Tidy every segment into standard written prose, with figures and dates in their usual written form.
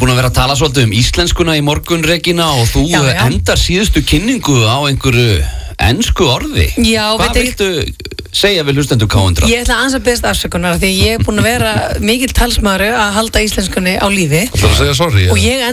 búin að vera að tala svolítið íslenskuna í morgun, Regína, og þú endar síðustu kynningu á einhverju ensku orði. Já, hvað viltu segja við hlustendur K100? Ég ætla aðeins að beðast afsökunar því ég er búin að vera mikill talsmaður að halda íslenskunni á lífi. Það að segja sorry? Og ég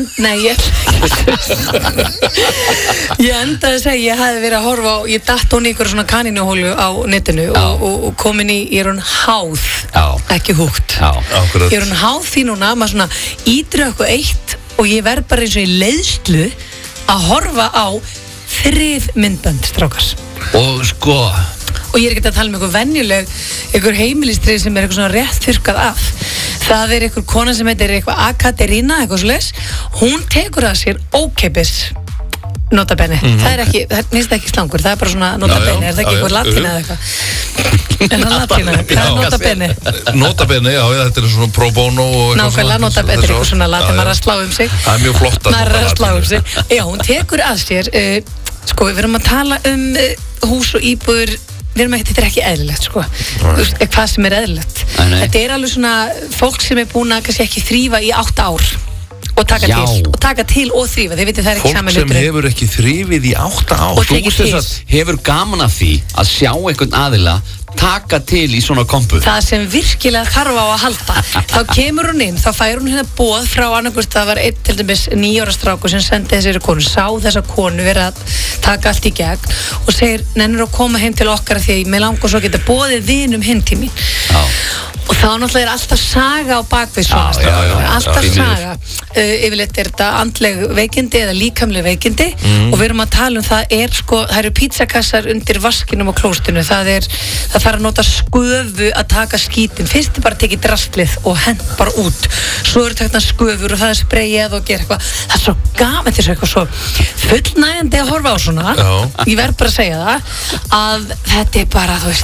endaði að segja, ég hefði verið að horfa á, ég datt hún í ykkur svona kanínuhólu á netinu og komin í, ég er hún háð, ekki húgt. Ég er hún háð því núna, maður svona ídrið okkur eitt og ég verð bara eins og í leiðslu að horfa á þrifmyndbönd, strákars. Og sko... Og ég er ekki að tala um einhver venjuleg, einhver heimilistrið sem er eitthvað svona rétt þurrkað af. Það er einhver kona sem heitir eitthvað Akaterina, eitthvað svoleiðis. Hún tekur að sér ókeypis notabenni. Það er ekki, það minnst ekki slangur, það er bara svona notabenni, er það ekki eitthvað latína eða eitthvað? Er það latína? Það er notabenni. Notabenni, já, þetta er svona pro bono og eitthvað. Nákvæmlega, notabenni er eitthvað svona latína, maður er að slá um sig. Það er mjög flott maður er að slá um sig. Já, hún tekur að sér, sko, við erum að tala hús og íbúður. Við erum ekki, þetta er ekki eðlilegt, sko. Hvað sem er eðlilegt. Þetta er alveg svona fólk sem er búin að kannski ekki þrífa í 8 ár og taka til og þrífa. Þið vitið það er ekki saman hlutur. Fólk sem hefur ekki þrífið í 8 ár. Og tekið til. Hefur gaman af því að sjá einhvern aðila taka til í svona kompu. Það sem virkilega þarf á að halda. Þá kemur hún inn, þá fær hún hérna boð frá annarkvist, það var einn til dæmis 9 ára strákur sem sendi þessari konu, sá þessa konu vera að taka allt í gegn og segir, nennir að koma heim til okkar því að mig langar svo að geta boðið vinum hinn til mín. Og þá náttúrulega er alltaf saga á bakvið svona, alltaf saga. Yfirleitt er þetta andleg veikindi eða líkamleg veikindi og við erum að tala um það eru pizzakassar undir vaskinum og klóstinu, það þarf að nota sköfu að taka skítinn. Fyrst er bara að tekið drastlið og hent bara út. Svo eru tekna sköfur og það er spreyjað og gera eitthvað. Það er svo gaman til eitthvað svo fullnægjandi að horfa á svona. Ég verð bara að segja það að þetta er bara, þú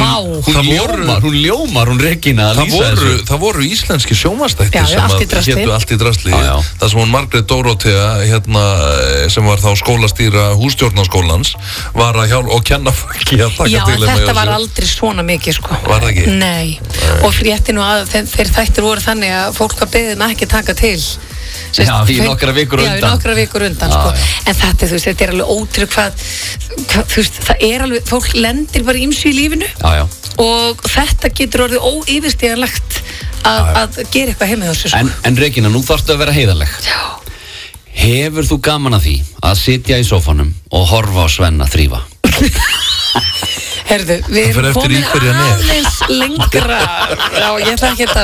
veist, hún ljómar, hún Regína að lýsa þessu. Það voru íslenski sjónvarstættir sem hétu Allt í drasli. Það sem hún Margrét Dórótea sem var þá skólastýra hússtjórnarskólans var að hjálpa og kenna fólki að taka til. Já, þetta var aldrei svona mikið, sko. Var það ekki? Nei. Og frétti nú að þeir þættir voru þannig að fólk var beðið ekki taka til. Já, í nokkra vikur undan. Já, í nokkra vikur undan, sko. En þetta, þú veist, þetta er alveg ótrúlega hvað, þú veist, það er alveg, fólk lendir bara ýmsu í lífinu. Já. Og þetta getur orðið óyfirstíganlegt að gera eitthvað heima hjá sér, sko. En Regína, nú þarftu að vera heiðarleg. Já. Hefur þú gaman að því að sitja í sófanum og horfa á Svenna þrífa? Herðu, við erum komin aðeins lengra. Já, ég ætla ekki að